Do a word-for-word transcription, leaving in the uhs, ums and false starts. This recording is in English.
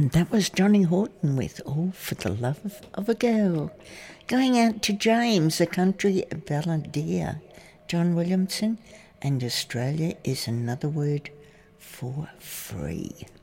And that was Johnny Horton with All for the Love of a Girl. Going out to James, the country balladeer, John Williamson, and Australia is another word for free.